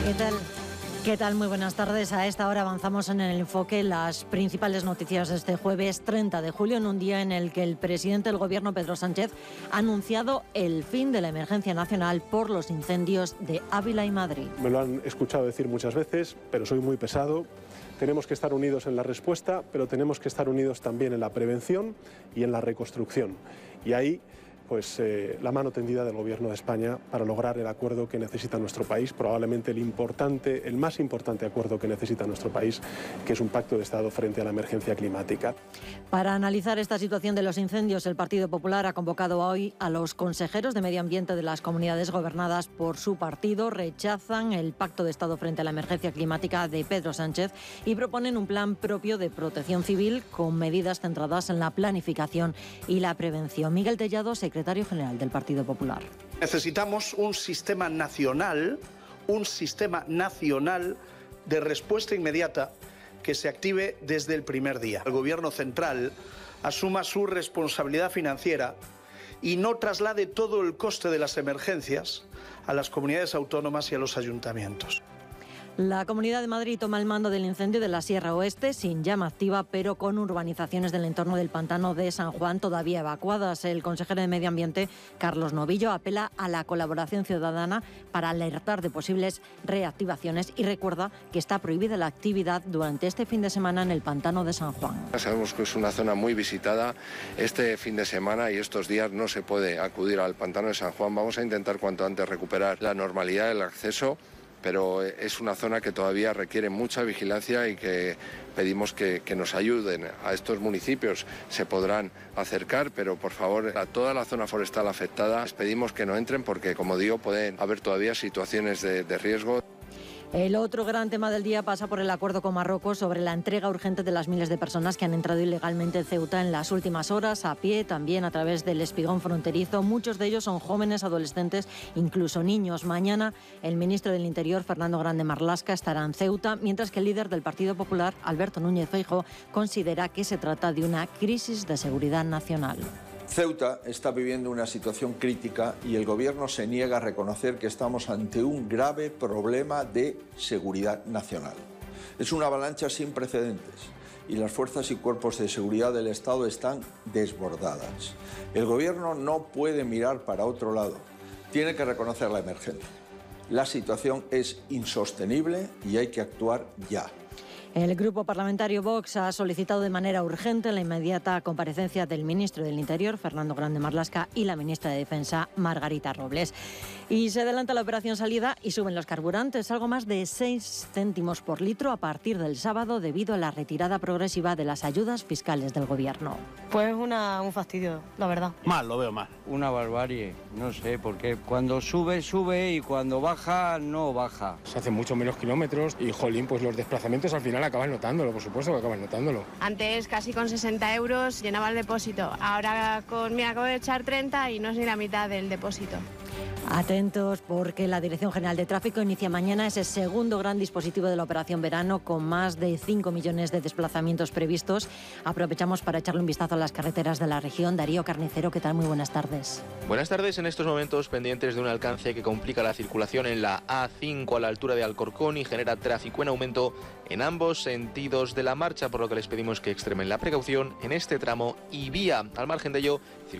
¿Qué tal? ¿Qué tal? Muy buenas tardes. A esta hora avanzamos en el enfoque las principales noticias de este jueves 30 de julio, en un día en el que el presidente del Gobierno, Pedro Sánchez, ha anunciado el fin de la emergencia nacional por los incendios de Ávila y Madrid. Me lo han escuchado decir muchas veces, pero soy muy pesado. Tenemos que estar unidos en la respuesta, pero tenemos que estar unidos también en la prevención y en la reconstrucción. Y ahí, pues la mano tendida del Gobierno de España para lograr el acuerdo que necesita nuestro país, probablemente el más importante acuerdo que necesita nuestro país, que es un pacto de Estado frente a la emergencia climática. Para analizar esta situación de los incendios, el Partido Popular ha convocado hoy a los consejeros de Medio Ambiente de las comunidades gobernadas por su partido. Rechazan el pacto de Estado frente a la emergencia climática de Pedro Sánchez y proponen un plan propio de protección civil con medidas centradas en la planificación y la prevención. Miguel Tellado, secretario general del Partido Popular. Necesitamos un sistema nacional de respuesta inmediata que se active desde el primer día. El Gobierno central asuma su responsabilidad financiera y no traslade todo el coste de las emergencias a las comunidades autónomas y a los ayuntamientos. La Comunidad de Madrid toma el mando del incendio de la Sierra Oeste, sin llama activa, pero con urbanizaciones del entorno del pantano de San Juan todavía evacuadas. El consejero de Medio Ambiente, Carlos Novillo, apela a la colaboración ciudadana para alertar de posibles reactivaciones y recuerda que está prohibida la actividad durante este fin de semana en el pantano de San Juan. Sabemos que es una zona muy visitada. Este fin de semana y estos días no se puede acudir al pantano de San Juan. Vamos a intentar cuanto antes recuperar la normalidad del acceso, pero es una zona que todavía requiere mucha vigilancia y que pedimos que nos ayuden. A estos municipios se podrán acercar, pero por favor a toda la zona forestal afectada les pedimos que no entren porque, como digo, pueden haber todavía situaciones de riesgo. El otro gran tema del día pasa por el acuerdo con Marruecos sobre la entrega urgente de las miles de personas que han entrado ilegalmente en Ceuta en las últimas horas, a pie, también a través del espigón fronterizo. Muchos de ellos son jóvenes, adolescentes, incluso niños. Mañana el ministro del Interior, Fernando Grande Marlaska, estará en Ceuta, mientras que el líder del Partido Popular, Alberto Núñez Feijóo, considera que se trata de una crisis de seguridad nacional. Ceuta está viviendo una situación crítica y el Gobierno se niega a reconocer que estamos ante un grave problema de seguridad nacional. Es una avalancha sin precedentes y las fuerzas y cuerpos de seguridad del Estado están desbordadas. El Gobierno no puede mirar para otro lado, tiene que reconocer la emergencia. La situación es insostenible y hay que actuar ya. El grupo parlamentario Vox ha solicitado de manera urgente la inmediata comparecencia del ministro del Interior, Fernando Grande Marlaska, y la ministra de Defensa, Margarita Robles. Y se adelanta la operación salida y suben los carburantes, algo más de 6 céntimos por litro a partir del sábado debido a la retirada progresiva de las ayudas fiscales del Gobierno. Pues un fastidio, la verdad. Mal, lo veo mal. Una barbarie, no sé, porque cuando sube, sube y cuando baja, no baja. Se hacen mucho menos kilómetros y, jolín, pues los desplazamientos al final acabas notándolo, por supuesto que acabas notándolo. Antes casi con 60 euros llenaba el depósito, ahora me acabo de echar 30 y no es ni la mitad del depósito. Atentos porque la Dirección General de Tráfico inicia mañana ese segundo gran dispositivo de la Operación Verano con más de 5 millones de desplazamientos previstos. Aprovechamos para echarle un vistazo a las carreteras de la región. Darío Carnicero, ¿qué tal? Muy buenas tardes. Buenas tardes. En estos momentos pendientes de un alcance que complica la circulación en la A5 a la altura de Alcorcón y genera tráfico en aumento en ambos sentidos de la marcha, por lo que les pedimos que extremen la precaución en este tramo y vía. Al margen de ello,